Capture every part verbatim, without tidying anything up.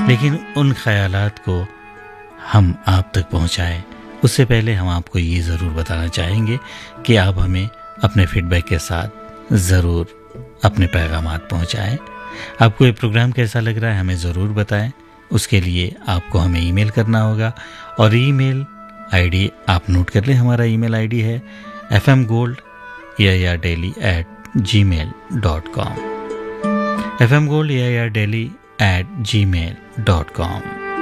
लेकिन उन ख्यालात को हम आप तक पहुंचाएं, उससे पहले हम आपको ये ज़रूर बताना चाहेंगे कि आप हमें अपने फीडबैक के साथ ज़रूर अपने पैगामात पहुंचाएं। आपको ये प्रोग्राम कैसा लग रहा है हमें ज़रूर बताएं। उसके लिए आपको हमें ईमेल करना होगा और ईमेल आईडी आप नोट कर लें। हमारा ईमेल आईडी है F M gold A I R daily eight ji mail dot com, F M gold A I R daily eight ji mail dot com.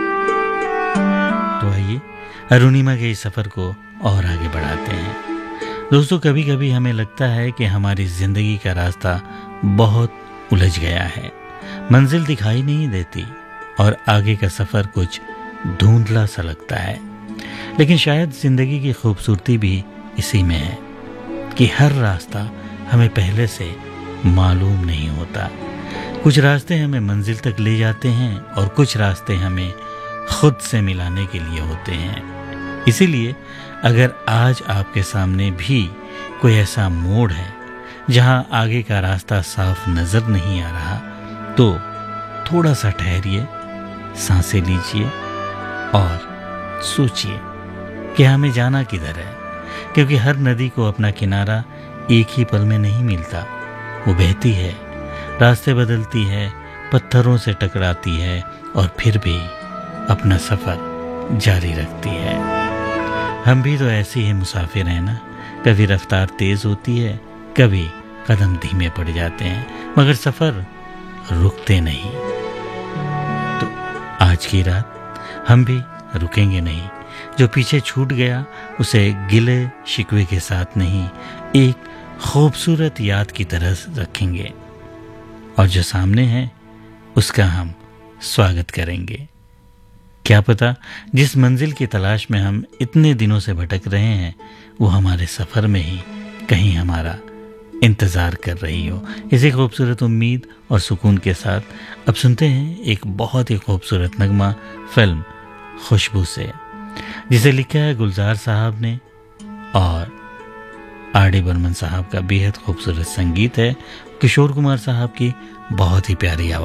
तो आइए अरुणिमा के इस सफ़र को और आगे बढ़ाते हैं। दोस्तों, कभी कभी हमें लगता है कि हमारी ज़िंदगी का रास्ता बहुत उलझ गया है, मंजिल दिखाई नहीं देती और आगे का सफ़र कुछ धुंधला सा लगता है। लेकिन शायद ज़िंदगी की खूबसूरती भी इसी में है कि हर रास्ता हमें पहले से मालूम नहीं होता। कुछ रास्ते हमें मंजिल तक ले जाते हैं और कुछ रास्ते हमें खुद से मिलाने के लिए होते हैं। इसीलिए अगर आज आपके सामने भी कोई ऐसा मोड़ है जहां आगे का रास्ता साफ नजर नहीं आ रहा, तो थोड़ा सा ठहरिए, सांसें लीजिए और सोचिए कि हमें जाना किधर है। क्योंकि हर नदी को अपना किनारा एक ही पल में नहीं मिलता, वो बहती है, रास्ते बदलती है, पत्थरों से टकराती है और फिर भी अपना सफ़र जारी रखती है। हम भी तो ऐसे ही मुसाफिर हैं ना, कभी रफ्तार तेज़ होती है, कभी कदम धीमे पड़ जाते हैं, मगर सफ़र रुकते नहीं। तो आज की रात हम भी रुकेंगे नहीं। जो पीछे छूट गया उसे गिले शिकवे के साथ नहीं, एक खूबसूरत याद की तरह रखेंगे और जो सामने है उसका हम स्वागत करेंगे। क्या पता जिस मंजिल की तलाश में हम इतने दिनों से भटक रहे हैं वो हमारे सफ़र में ही कहीं हमारा इंतज़ार कर रही हो। इसी खूबसूरत उम्मीद और सुकून के साथ अब सुनते हैं एक बहुत ही खूबसूरत नगमा फिल्म खुशबू से, जिसे लिखा है गुलजार साहब ने और आर डी बर्मन साहब का बेहद खूबसूरत संगीत है, किशोर कुमार साहब की बहुत ही प्यारी आवाज़।